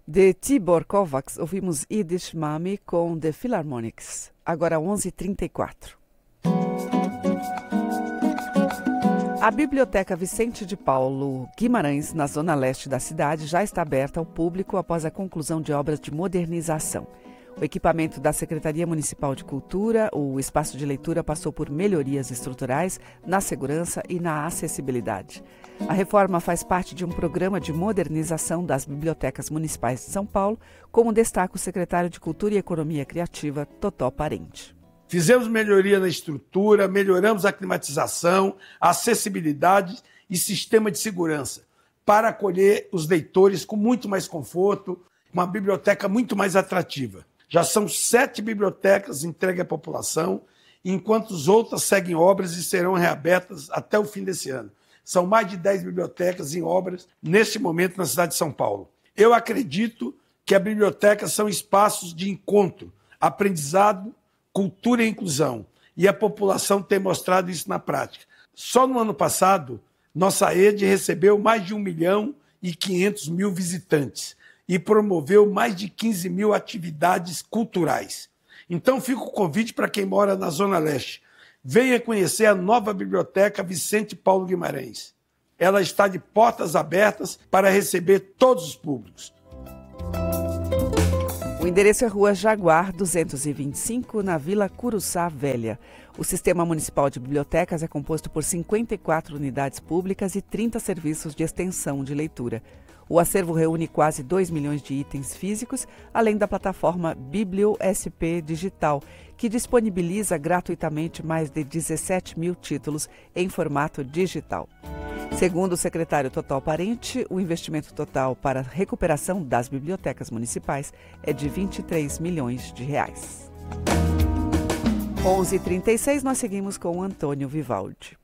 De Tibor Kovacs, ouvimos Yiddish Mami com The Philharmonics. Agora 11h34. A Biblioteca Vicente de Paulo Guimarães, na zona leste da cidade, já está aberta ao público após a conclusão de obras de modernização. O equipamento da Secretaria Municipal de Cultura, o espaço de leitura passou por melhorias estruturais na segurança e na acessibilidade. A reforma faz parte de um programa de modernização das bibliotecas municipais de São Paulo, como destaca o secretário de Cultura e Economia Criativa, Totó Parente. Fizemos melhoria na estrutura, melhoramos a climatização, a acessibilidade e sistema de segurança para acolher os leitores com muito mais conforto, uma biblioteca muito mais atrativa. Já são 7 bibliotecas entregues à população, enquanto as outras seguem obras e serão reabertas até o fim desse ano. São mais de 10 bibliotecas em obras neste momento na cidade de São Paulo. Eu acredito que as bibliotecas são espaços de encontro, aprendizado, cultura e inclusão, e a população tem mostrado isso na prática. Só no ano passado, nossa rede recebeu mais de 1.500.000 visitantes e promoveu mais de 15.000 atividades culturais. Então fica o convite para quem mora na Zona Leste. Venha conhecer a nova Biblioteca Vicente Paulo Guimarães. Ela está de portas abertas para receber todos os públicos. O endereço é Rua Jaguar 225, na Vila Curuçá Velha. O Sistema Municipal de Bibliotecas é composto por 54 unidades públicas e 30 serviços de extensão de leitura. O acervo reúne quase 2 milhões de itens físicos, além da plataforma BiblioSP Digital, que disponibiliza gratuitamente mais de 17 mil títulos em formato digital. Segundo o secretário Totó Parente, o investimento total para a recuperação das bibliotecas municipais é de R$23 milhões. 11h36, nós seguimos com o Antônio Vivaldi.